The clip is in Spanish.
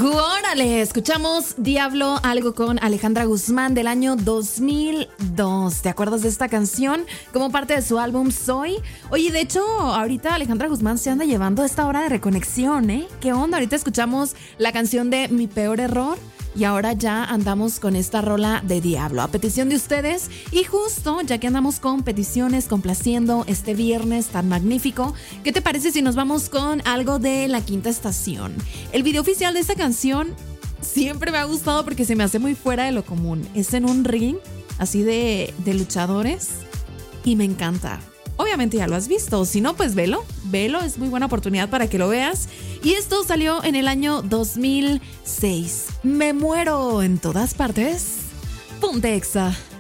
Órale, escuchamos Diablo, algo con Alejandra Guzmán del año 2002. ¿Te acuerdas de esta canción? Como parte de su álbum Soy. Oye, de hecho, ahorita Alejandra Guzmán se anda llevando esta hora de reconexión, ¿eh? ¿Qué onda? Ahorita escuchamos la canción de Mi Peor Error. Y ahora ya andamos con esta rola de Diablo, a petición de ustedes. Y justo, ya que andamos con peticiones, complaciendo este viernes tan magnífico, ¿qué te parece si nos vamos con algo de La Quinta Estación? El video oficial de esta canción siempre me ha gustado porque se me hace muy fuera de lo común. Es en un ring, así de luchadores, y me encanta. Obviamente ya lo has visto, si no, pues velo, es muy buena oportunidad para que lo veas. Y esto salió en el año 2006. Me muero en todas partes. Ponte Exa.